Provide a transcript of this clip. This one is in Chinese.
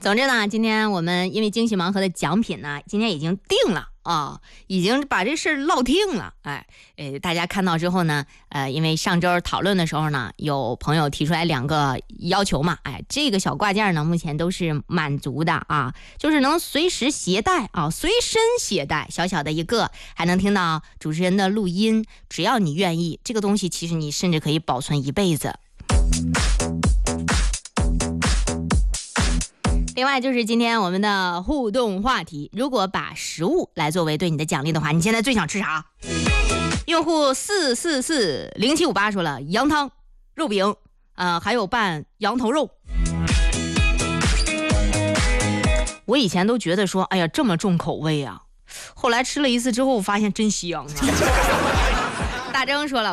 总之呢，今天我们因为惊喜盲盒的奖品呢，今天已经定了啊，已经把这事儿落定了。大家看到之后呢，因为上周讨论的时候呢，有朋友提出来2个要求嘛，这个小挂件呢，目前都是满足的啊，就是能随时携带啊，随身携带，小小的一个，还能听到主持人的录音，只要你愿意，这个东西其实你甚至可以保存一辈子。另外就是今天我们的互动话题，如果把食物来作为对你的奖励的话，你现在最想吃啥？用户4440758说了羊汤、肉饼，还有拌羊头肉。我以前都觉得说，哎呀，这么重口味啊，后来吃了一次之后，发现真香啊。大征说了。